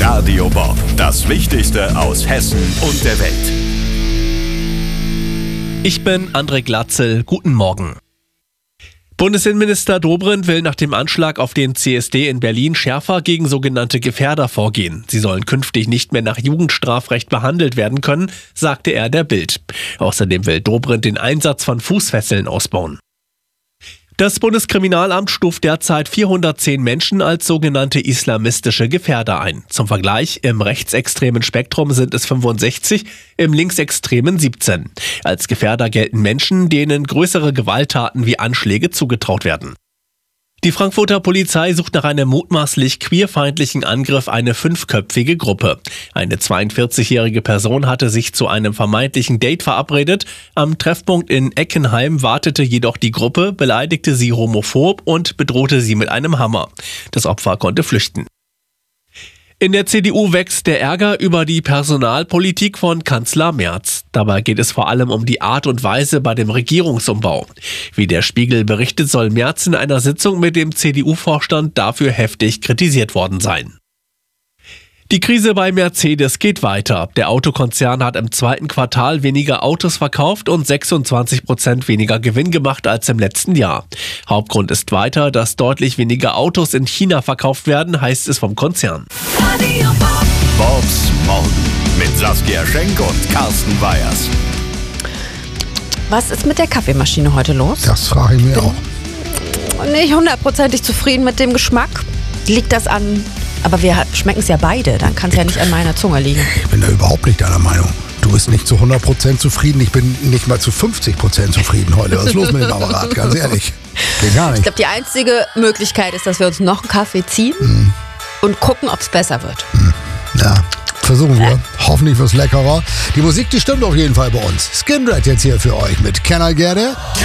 Radio Bob, das Wichtigste aus Hessen und der Welt. Ich bin André Glatzel. Guten Morgen. Bundesinnenminister Dobrindt will nach dem Anschlag auf den CSD in Berlin schärfer gegen sogenannte Gefährder vorgehen. Sie sollen künftig nicht mehr nach Jugendstrafrecht behandelt werden können, sagte er der Bild. Außerdem will Dobrindt den Einsatz von Fußfesseln ausbauen. Das Bundeskriminalamt stuft derzeit 410 Menschen als sogenannte islamistische Gefährder ein. Zum Vergleich, im rechtsextremen Spektrum sind es 65, im linksextremen 17. Als Gefährder gelten Menschen, denen größere Gewalttaten wie Anschläge zugetraut werden. Die Frankfurter Polizei sucht nach einem mutmaßlich queerfeindlichen Angriff eine 5-köpfige Gruppe. Eine 42-jährige Person hatte sich zu einem vermeintlichen Date verabredet. Am Treffpunkt in Eckenheim wartete jedoch die Gruppe, beleidigte sie homophob und bedrohte sie mit einem Hammer. Das Opfer konnte flüchten. In der CDU wächst der Ärger über die Personalpolitik von Kanzler Merz. Dabei geht es vor allem um die Art und Weise bei dem Regierungsumbau. Wie der Spiegel berichtet, soll Merz in einer Sitzung mit dem CDU-Vorstand dafür heftig kritisiert worden sein. Die Krise bei Mercedes geht weiter. Der Autokonzern hat im zweiten Quartal weniger Autos verkauft und 26% weniger Gewinn gemacht als im letzten Jahr. Hauptgrund ist weiter, dass deutlich weniger Autos in China verkauft werden, heißt es vom Konzern. Bobs Morgen mit Saskia Schenk und Carsten Weyers. Was ist mit der Kaffeemaschine heute los? Das frage ich mir auch. Nicht hundertprozentig zufrieden mit dem Geschmack. Liegt das an... Aber wir schmecken es ja beide, dann kann es ja nicht an meiner Zunge liegen. Ich bin da überhaupt nicht deiner Meinung. Du bist nicht zu 100% zufrieden, ich bin nicht mal zu 50% zufrieden heute. Was ist los mit dem Apparat, ganz ehrlich? Geht gar nicht. Ich glaube, die einzige Möglichkeit ist, dass wir uns noch einen Kaffee ziehen und gucken, ob es besser wird. Ja, versuchen wir. Hoffentlich wird es leckerer. Die Musik, die stimmt auf jeden Fall bei uns. Skindred jetzt hier für euch mit Can I Get It?